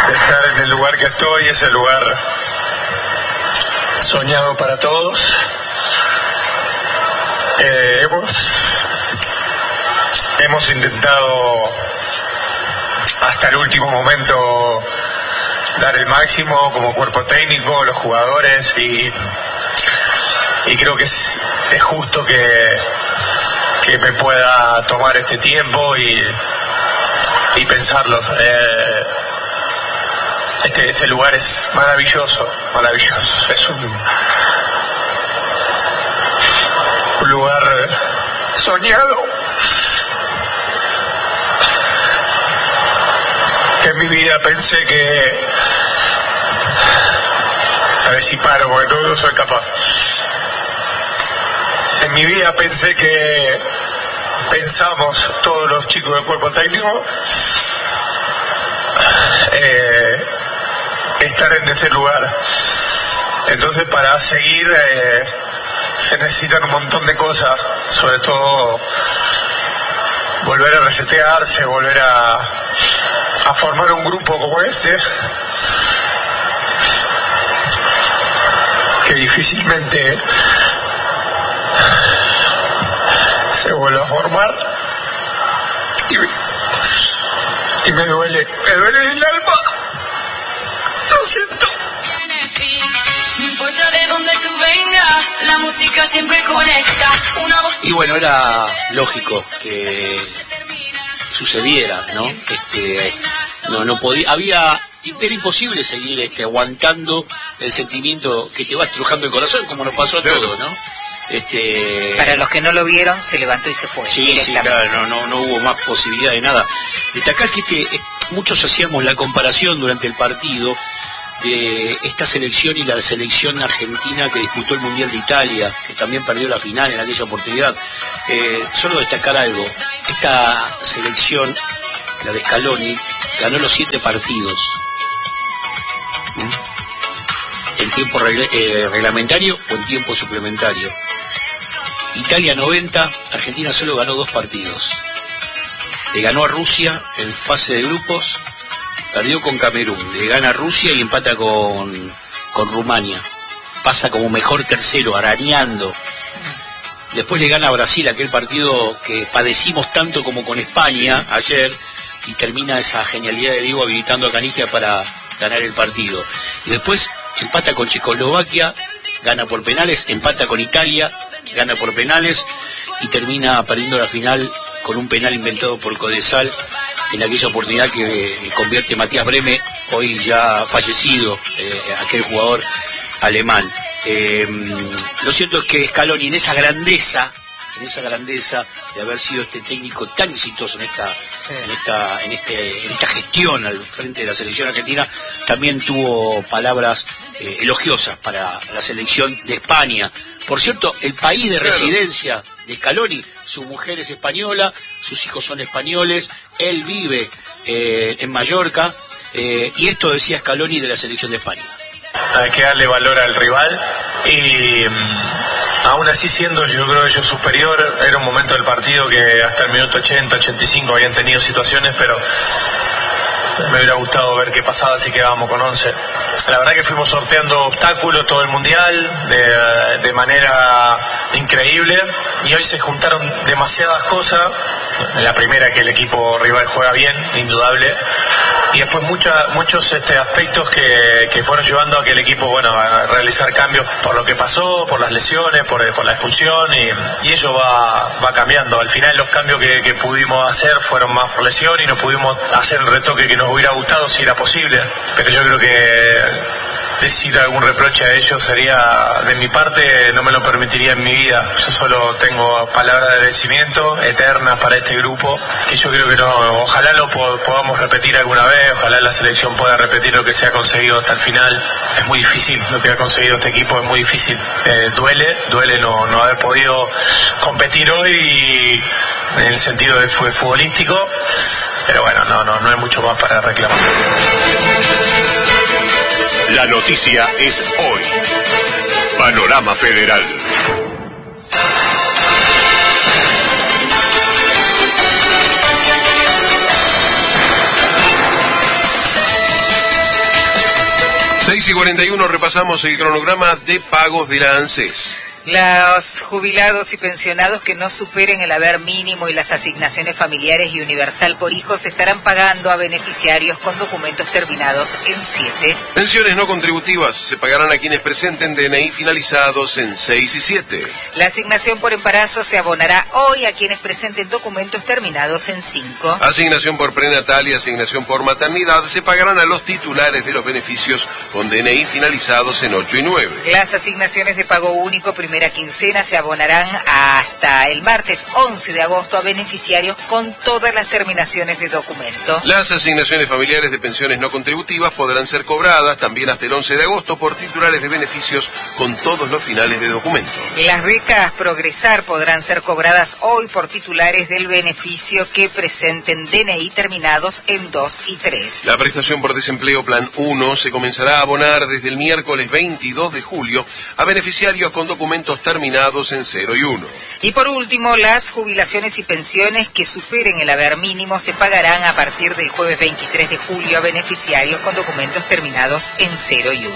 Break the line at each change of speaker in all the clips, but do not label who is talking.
estar en el lugar que estoy, es el lugar soñado para todos. Hemos intentado hasta el último momento dar el máximo como cuerpo técnico, los jugadores, y creo que es justo que me pueda tomar este tiempo y pensarlo. Este lugar es maravilloso, es un lugar soñado que en mi vida pensé que, a ver si paro porque no soy capaz. En mi vida pensamos todos los chicos del cuerpo técnico estar en ese lugar. Entonces, para seguir se necesitan un montón de cosas, sobre todo volver a resetearse, volver a formar un grupo como este, que difícilmente se vuelve a formar, y me duele el alma. Lo siento.
No importa de dónde tú vengas, la música siempre conecta. Una voz.
Y bueno, era lógico que sucediera, ¿no? No podía, era imposible seguir aguantando el sentimiento que te va estrujando el corazón, como nos pasó a todos, ¿no?
Para los que no lo vieron, se levantó y se fue.
Sí, claro, no hubo más posibilidad de nada. Destacar que muchos hacíamos la comparación durante el partido de esta selección y la selección argentina que disputó el Mundial de Italia, que también perdió la final en aquella oportunidad. Solo destacar algo: esta selección, la de Scaloni, ganó los 7 partidos en tiempo reglamentario o en tiempo suplementario. Italia 90, Argentina solo ganó 2 partidos. Le ganó a Rusia en fase de grupos, perdió con Camerún, le gana a Rusia y empata con Rumania. Pasa como mejor tercero, arañando. Después le gana a Brasil, aquel partido que padecimos tanto como con España ayer, y termina esa genialidad de Diego habilitando a Canigia para ganar el partido. Y después empata con Checoslovaquia, gana por penales, empata con Italia, gana por penales y termina perdiendo la final con un penal inventado por Codesal en aquella oportunidad que convierte Matías Brehme, hoy ya fallecido, aquel jugador alemán. Lo cierto es que Scaloni, en esa grandeza de haber sido este técnico tan exitoso en esta gestión al frente de la selección argentina, también tuvo palabras elogiosas para la selección de España. Por cierto, el país de residencia de Scaloni, su mujer es española, sus hijos son españoles, él vive en Mallorca, y esto decía Scaloni de la selección de España.
Hay que darle valor al rival, y aún así, siendo yo creo ellos superior, era un momento del partido que hasta el minuto 80, 85 habían tenido situaciones, pero me hubiera gustado ver qué pasaba si quedábamos con 11. La verdad que fuimos sorteando obstáculos todo el mundial de manera increíble, y hoy se juntaron demasiadas cosas. La primera, que el equipo rival juega bien, indudable, y después muchos aspectos que fueron llevando a que el equipo a realizar cambios por lo que pasó, por las lesiones, por la expulsión, y ello va cambiando. Al final los cambios que pudimos hacer fueron más por lesión y no pudimos hacer el retoque que nos hubiera gustado si era posible, pero yo creo que decir algún reproche a ellos sería, de mi parte, no me lo permitiría en mi vida. Yo solo tengo palabras de agradecimiento eternas para este grupo, que yo creo que ojalá lo podamos repetir alguna vez, ojalá la selección pueda repetir lo que se ha conseguido hasta el final. Es muy difícil lo que ha conseguido este equipo, es muy difícil. Duele no haber podido competir hoy en el sentido de futbolístico, pero bueno, no hay mucho más para reclamar.
La noticia es hoy. Panorama Federal.
6:41 repasamos el cronograma de pagos de la ANSES.
Los jubilados y pensionados que no superen el haber mínimo y las asignaciones familiares y universal por hijos estarán pagando a beneficiarios con documentos terminados en 7.
Pensiones no contributivas se pagarán a quienes presenten DNI finalizados en 6 y 7.
La asignación por embarazo se abonará hoy a quienes presenten documentos terminados en 5.
Asignación por prenatal y asignación por maternidad se pagarán a los titulares de los beneficios con DNI finalizados en 8 y 9.
Las asignaciones de pago único primera quincena se abonarán hasta el martes 11 de agosto a beneficiarios con todas las terminaciones de documento.
Las asignaciones familiares de pensiones no contributivas podrán ser cobradas también hasta el 11 de agosto por titulares de beneficios con todos los finales de documento.
Las becas Progresar podrán ser cobradas hoy por titulares del beneficio que presenten DNI terminados en 2 y 3.
La prestación por desempleo Plan 1 se comenzará a abonar desde el miércoles 22 de julio a beneficiarios con documentos terminados en 0 y 1.
Y por último, las jubilaciones y pensiones que superen el haber mínimo se pagarán a partir del jueves 23 de julio a beneficiarios con documentos terminados en 0 y 1.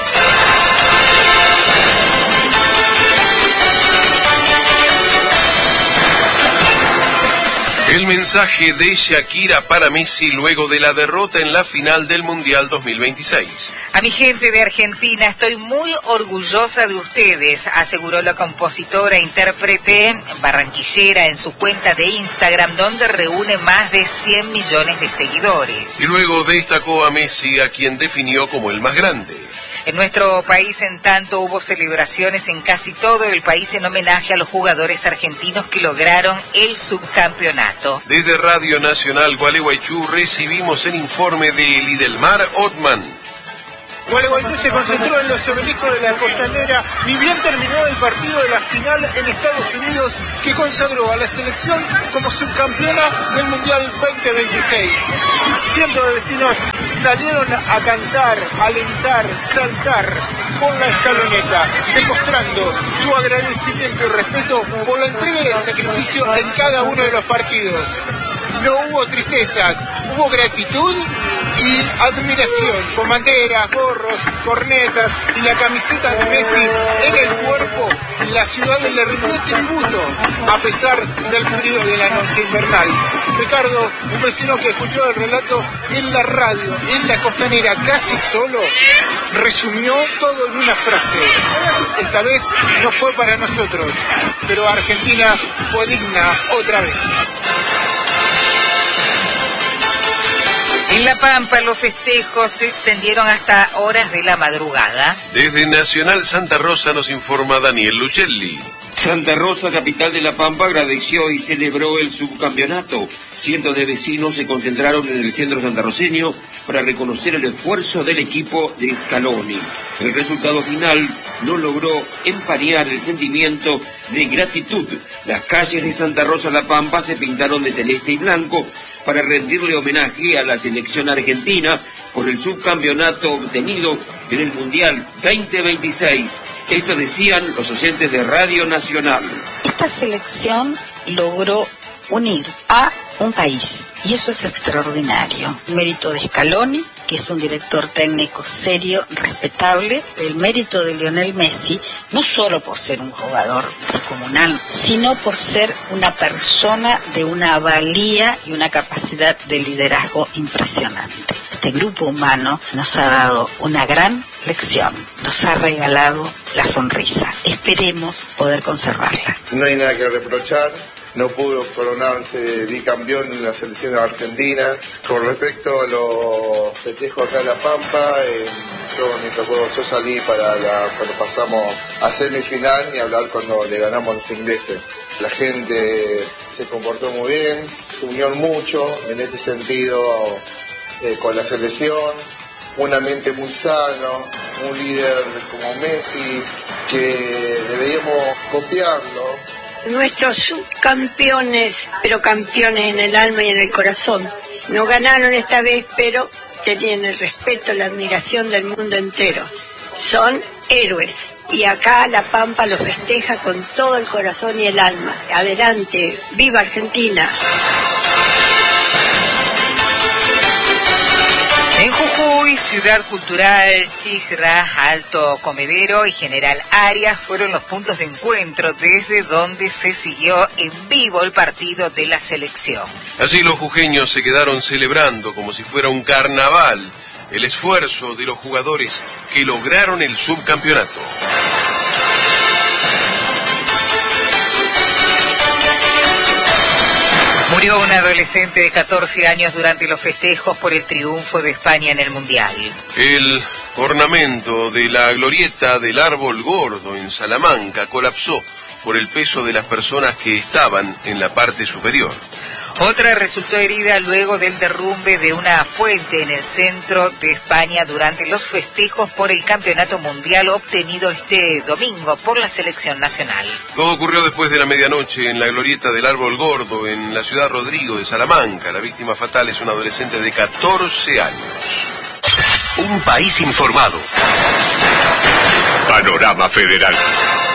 El mensaje de Shakira para Messi luego de la derrota en la final del Mundial 2026.
A mi gente de Argentina, estoy muy orgullosa de ustedes, aseguró la compositora e intérprete barranquillera en su cuenta de Instagram, donde reúne más de 100 millones de seguidores.
Y luego destacó a Messi, a quien definió como el más grande.
En nuestro país, en tanto, hubo celebraciones en casi todo el país en homenaje a los jugadores argentinos que lograron el subcampeonato.
Desde Radio Nacional Gualeguaychú recibimos el informe de Lidelmar Othman.
Gualeguaychú se concentró en los obeliscos de la Costanera, ni bien terminó el partido de la final en Estados Unidos que consagró a la selección como subcampeona del Mundial 2026. Cientos de vecinos salieron a cantar, alentar, saltar por la escaloneta, demostrando su agradecimiento y respeto por la entrega y el sacrificio en cada uno de los partidos. No hubo tristezas, hubo gratitud y admiración, con banderas, gorros, cornetas y la camiseta de Messi en el cuerpo. La ciudad le rindió tributo a pesar del frío de la noche invernal. Ricardo, un vecino que escuchó el relato en la radio, en la Costanera, casi solo, resumió todo en una frase. Esta vez no fue para nosotros, pero Argentina fue digna otra vez.
En La Pampa los festejos se extendieron hasta horas de la madrugada.
Desde Nacional Santa Rosa nos informa Daniel Luchelli.
Santa Rosa, capital de La Pampa, agradeció y celebró el subcampeonato. Cientos de vecinos se concentraron en el centro santarroceño para reconocer el esfuerzo del equipo de Scaloni. El resultado final no logró empañar el sentimiento de gratitud. Las calles de Santa Rosa, La Pampa, se pintaron de celeste y blanco para rendirle homenaje a la selección argentina por el subcampeonato obtenido en el Mundial 2026. Esto decían los oyentes de Radio Nacional.
Esta selección logró unir a un país y eso es extraordinario. Mérito de Scaloni, que es un director técnico serio, respetable, el mérito de Lionel Messi, no solo por ser un jugador descomunal, sino por ser una persona de una valía y una capacidad de liderazgo impresionante. Este grupo humano nos ha dado una gran lección, nos ha regalado la sonrisa. Esperemos poder conservarla.
No hay nada que reprochar. No pudo coronarse bicampeón en la selección argentina. Con respecto a los festejos acá en La Pampa, yo salí cuando pasamos a semifinal y hablar cuando le ganamos a los ingleses. La gente se comportó muy bien, se unió mucho en este sentido con la selección. Un ambiente muy sano, un líder como Messi que deberíamos copiarlo.
Nuestros subcampeones, pero campeones en el alma y en el corazón. No ganaron esta vez, pero tenían el respeto, la admiración del mundo entero. Son héroes. Y acá La Pampa los festeja con todo el corazón y el alma. Adelante, ¡viva Argentina!
En Jujuy, Ciudad Cultural, Chijra, Alto Comedero y General Arias fueron los puntos de encuentro desde donde se siguió en vivo el partido de la selección.
Así los jujeños se quedaron celebrando como si fuera un carnaval el esfuerzo de los jugadores que lograron el subcampeonato.
Murió un adolescente de 14 años durante los festejos por el triunfo de España en el Mundial.
El ornamento de la glorieta del Árbol Gordo en Salamanca colapsó por el peso de las personas que estaban en la parte superior.
Otra resultó herida luego del derrumbe de una fuente en el centro de España durante los festejos por el Campeonato Mundial obtenido este domingo por la selección nacional.
Todo ocurrió después de la medianoche en la glorieta del Árbol Gordo en la ciudad Rodrigo de Salamanca. La víctima fatal es un adolescente de 14 años.
Un país informado. Panorama Federal.